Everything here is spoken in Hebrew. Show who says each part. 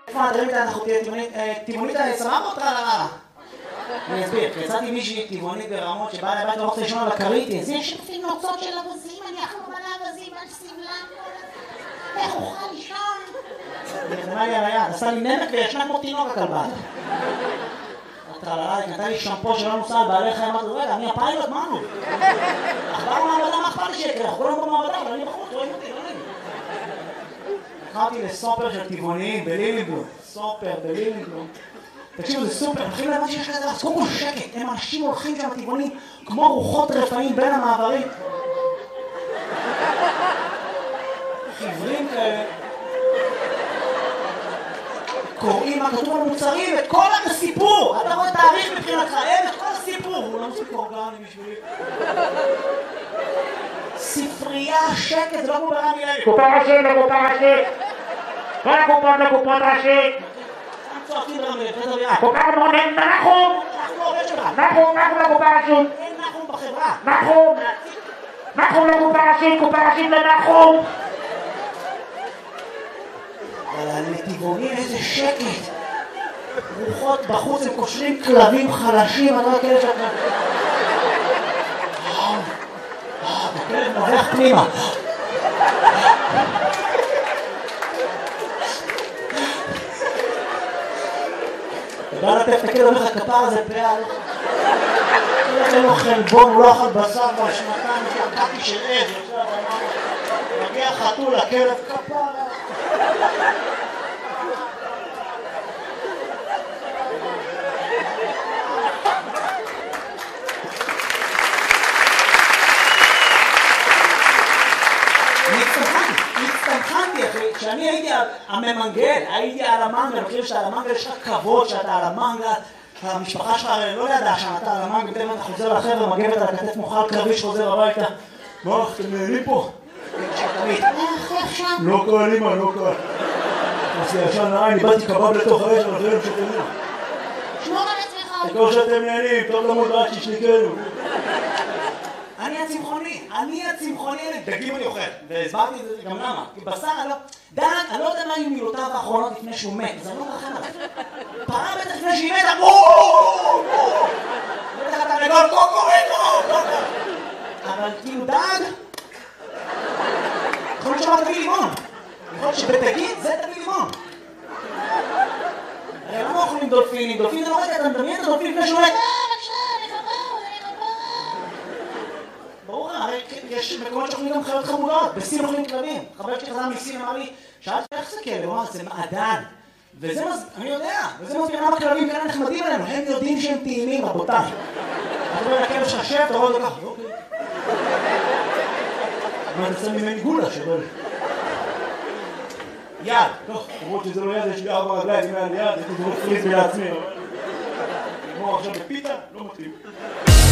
Speaker 1: איפה נדרים איתה אנחנו טבעונית סבבה או טרללה? אני אסביר, כי יצאתי מישהי טבעונית ברמות שבאה לבית ולא רוצה לשמוע לקריטי, אז יש לפי נוצות של אבזים, אני אכלו בנה אבזים על סבלם, איך אוכל לישון? נרדמה לי על היד, עשה לי נמק וישנה כמו תינוק הכלבה. טרללה, היא נתן לי שמפו שלא נוסע על בעלי חיים, אמרתי, רגע, אני הפיילוט, מה נו? אכבר במעבדה, מה אכפת לי שיקרה? אנחנו כולנו במעבדה, אבל אני בחוץ, רואים אותי, לא נעים. נכנסתי לסופר של טבעוניים בלילינגלום, סופר בלילינגלום. תקשיבו, זה סופר, הם מתחילים להבן שיש כזה דבר, אז קודם כל שקט, הם אנשים הולכים שם טבעונים כמו רוחות רפאים בין המעברים. חיוורים כאלה. קוראים מה כתוב על מוצרים, את כל הסיפור! אתה רואה תאריך מבחינתך, את כל הסיפור! הוא לא מספיק אורגני בשבילי. ספרייה, שקט, זה לא כמו ברמי לוי.
Speaker 2: קופה ראשית לקופה ראשית! כל הקופות לקופות ראשית!
Speaker 1: צועקים ברמי לוי, פדר ביד.
Speaker 2: קופה מונן, נחום!
Speaker 1: אנחנו עובד שלך.
Speaker 2: נחום לקופה ראשית!
Speaker 1: אין נחום בחברה.
Speaker 2: נחום לקופה ראשית, קופה ראשית לנחום!
Speaker 1: אבל לטבעונים איזה שקט. רוחות בחוץ הם קושרים כלבים חלשים, אני לא הכלב שלך. הכלב נובח פנימה. ובא לטף את הכלב, אומר לך כפר הזה פעל. אין לו חלבון, הוא לא אכל בשר כבר שנתיים, שקעתי של עז. מגיע חתול, הכלב כפר. הצטמחנתי אחי, כשאני הייתי הממנגל, הייתי על המנגל, אני חושב שאתה על המנגל יש לך כבוד שאתה על המנגל, המשפחה שלך לא ידעה שאתה על המנגל, בטח אתה חוזר לחבר'ה, מגבת על הכתף מוכל קרבי שחוזר הביתה. מה, אתם נהנים פה? לא קל אימא, לא קל. עשי ישן נעי, ניבדתי קבב לתוך האש, אבל זה לא שתהנים.
Speaker 3: שמור על עצמך.
Speaker 1: תקור שאתם נהנים, טוב למוד רק שישניקנו. אני הצמחוני, דגים אני אוכל, והסברתי את זה גם למה, כי בשר אני לא יודע מה היו מילותיו האחרונות לפני שהוא מת, זה לא רחם עליו. פרה בטח לפני שהיא מתה, בטח אתה לגול קוקוריקו, אבל כאילו דג, יכול להיות שאומר תביא לימון, יכול להיות שבדגים זה תביא לימון. הרי למה אוכלים דולפינים? דולפין זה לא רגע, אתה מדמיין את הדולפין לפני שהוא מת. ברור, הרי יש מקומות שאוכלים גם חיות חמודות, בסין אוכלים כלבים. חבר שלי חזר מסין אמר לי, שאלתי איך זה כלב? הוא אמר, זה מעדן. וזה אני יודע, וזה מסביר למה כלבים כאלה נחמדים עלינו, הם יודעים שהם טעימים, רבותיי. אתה רואה לכלב ששב, אתה רואה אותו ככה, אוקיי. אבל זה ממני גולה שבל. יד, טוב, למרות שזה לא יד, יש לי 4 רגליים, אם היה לי יד, הייתי זרוק פריז לעצמי. נגמור עכשיו בפיתה, לא מתאים.